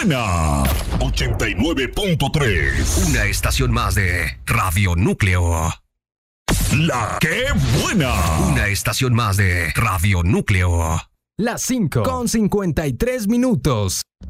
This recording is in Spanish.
buena! 89.3. Una estación más de Radio Núcleo. ¡La que buena! Una estación más de Radio Núcleo. Las 5:53.